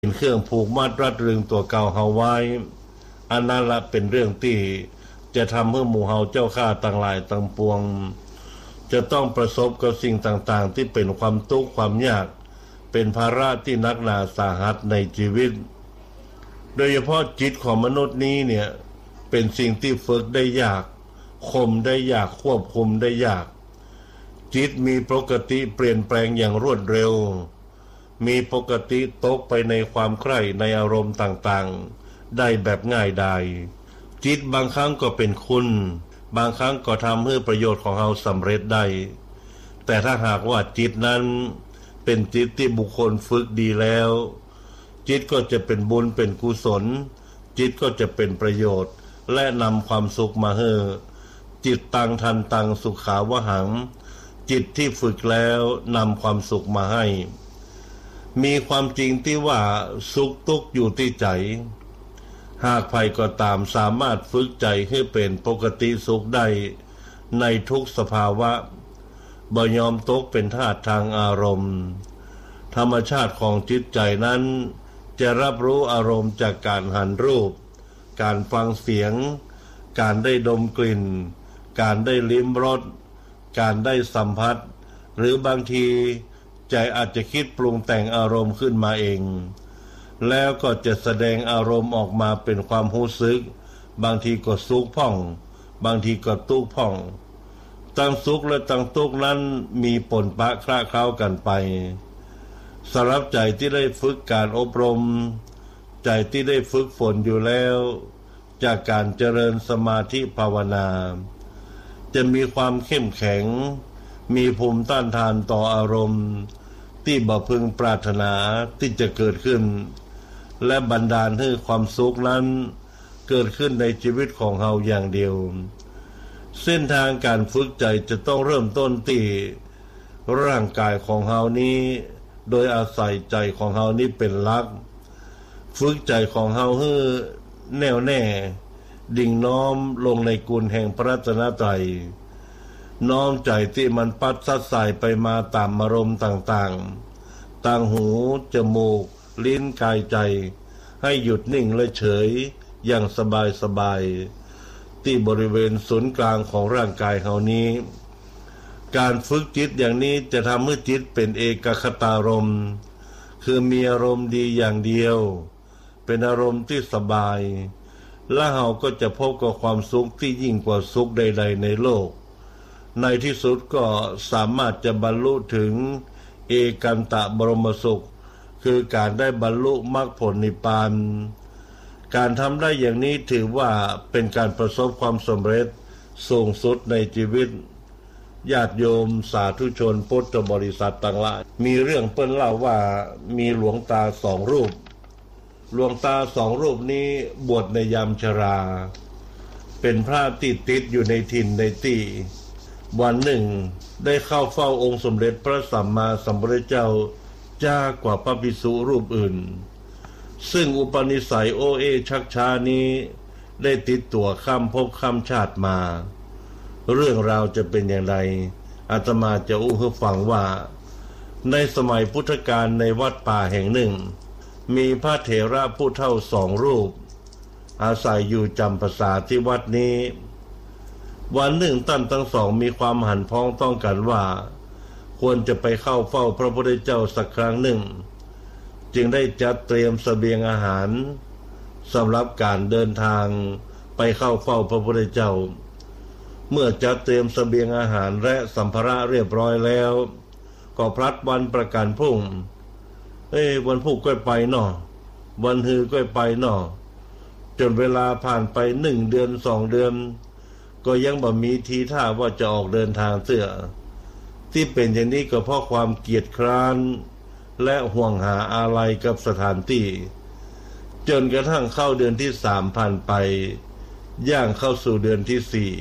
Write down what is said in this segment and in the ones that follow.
เป็นเครื่องผูกมัดรัดรึงตัวเก่าเฮาไว้อันนั้นละเป็นเรื่องที่จะทำให้หมู่เฮาเจ้าข้าต่างหลายต่างปวงจะต้องประสบกับสิ่งต่างๆที่เป็นความทุกข์ความยากเป็นภาระที่นักหนาสาหัสในชีวิตโดยเฉพาะจิตของมนุษย์นี้เนี่ยเป็นสิ่งที่ฝึกได้ยากข่มได้ยากควบคุมได้ยากจิตมีปกติเปลี่ยนแปลงอย่างรวดเร็วมีปกติตกไปในความใคร่ในอารมณ์ต่างๆได้แบบง่ายดายจิตบางครั้งก็เป็นคุณบางครั้งก็ทำให้ประโยชน์ของเราสำเร็จได้แต่ถ้าหากว่าจิตนั้นเป็นจิตที่บุคคลฝึกดีแล้วจิตก็จะเป็นบุญเป็นกุศลจิตก็จะเป็นประโยชน์และนำความสุขมาให้จิตตังทันตังสุขาวหังจิตที่ฝึกแล้วนำความสุขมาให้มีความจริงที่ว่าสุขทุกข์อยู่ที่ใจหากใครก็ตามสามารถฝึกใจให้เป็นปกติสุขได้ในทุกสภาวะบ่ยอมตกเป็นทาสทางอารมณ์ธรรมชาติของจิตใจนั้นจะรับรู้อารมณ์จากการหันรูปการฟังเสียงการได้ดมกลิ่นการได้ลิ้มรสการได้สัมผัสหรือบางทีใจอาจจะคิดปรุงแต่งอารมณ์ขึ้นมาเองแล้วก็จะแสดงอารมณ์ออกมาเป็นความรู้สึกบางทีก็สุขผ่องบางทีก็ทุกข์ผ่องตั้งสุขและตั้งทุกข์นั้นมีปนปะคละเคล้ากันไปสำหรับใจที่ได้ฝึกการอบรมใจที่ได้ฝึกฝนอยู่แล้วจากการเจริญสมาธิภาวนาจะมีความเข้มแข็งมีภูมิต้านทานต่ออารมณ์ที่บ่พึงปรารถนาที่จะเกิดขึ้นและบันดาลให้ความสุขนั้นเกิดขึ้นในชีวิตของเราอย่างเดียวเส้นทางการฝึกใจจะต้องเริ่มต้นที่ร่างกายของเรานี้โดยอาศัยใจของเรานี้เป็นหลักฝึกใจของเราให้แน่วแน่ดิ่งน้อมลงในกุลแห่งพระรัตนตรัยน้อมใจที่มันปัดซัดสายไปมาตามอารมณ์ต่างๆต่างหูจมูกลิ้นกายใจให้หยุดนิ่งและเฉยอย่างสบายๆที่บริเวณศูนย์กลางของร่างกายเรานี้การฝึกจิตอย่างนี้จะทำให้จิตเป็นเอกคตารมณ์คือมีอารมณ์ดีอย่างเดียวเป็นอารมณ์ที่สบายและเราก็จะพบกับความสุขที่ยิ่งกว่าสุขใดๆในโลกในที่สุดก็สามารถจะบรรลุถึงเอกันตบรมสุขคือการได้บรรลุมรรคผลนิพพานการทำได้อย่างนี้ถือว่าเป็นการประสบความสำเร็จสูงสุดในชีวิตญาติโยมสาธุชนพุทธบริษัทต่างหลายมีเรื่องเปิ้นเล่าว่ามีหลวงตาสองรูปหลวงตาสองรูปนี้บวชในยามชราเป็นพระที่ติดอยู่ในถิ่นในที่วันหนึ่งได้เข้าเฝ้าองค์สมเด็จพระสัมมาสัมพุทธเจ้าจ้ากว่าพระภิกษุรูปอื่นซึ่งอุปนิสัยโอเอชักช้านี้ได้ติดตัวข้ามภพข้ามชาติมาเรื่องราวจะเป็นอย่างไรอาตมาจะอู้ให้ฟังว่าในสมัยพุทธกาลในวัดป่าแห่งหนึ่งมีพระเถระผู้เฒ่าสองรูปอาศัยอยู่จำพรรษาที่วัดนี้วันหนึ่งท่านทั้งสองมีความหันพ้องต้องกันว่าควรจะไปเข้าเฝ้าพระพุทธเจ้าสักครั้งหนึ่งจึงได้จัดเตรียมเสบียงอาหารสำหรับการเดินทางไปเข้าเฝ้าพระพุทธเจ้าเมื่อจัดเตรียมเสบียงอาหารและสัมภาระเรียบร้อยแล้วก็พลัดวันประกันพรุ่งวันพุธก็ไปเนาะวันฮือก็ไปเนาะจนเวลาผ่านไป1 เดือน2 เดือนก็ยังบ่มีทีท่าว่าจะออกเดินทางเสียที่เป็นอย่างนี้ก็เพราะความเกียจคร้านและห่วงหาอาลัยกับสถานที่จนกระทั่งเข้าเดือนที่3ผ่านไปย่างเข้าสู่เดือนที่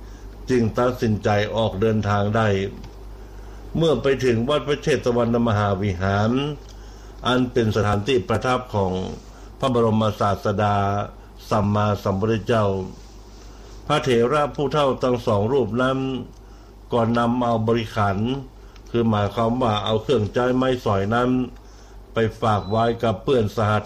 4จึงตัดสินใจออกเดินทางได้เมื่อไปถึงวัดพระเชตวันมหาวิหารอันเป็นสถานที่ประทับของพระบรมศาสดาสัมมาสัมพุทธเจ้าพระเถระผู้เฒ่าทั้งสองรูปนั้นก่อนนำเอาบริขารคือหมายความว่าเอาเครื่องใจไม้สอยนั้นไปฝากไว้กับเพื่อนสห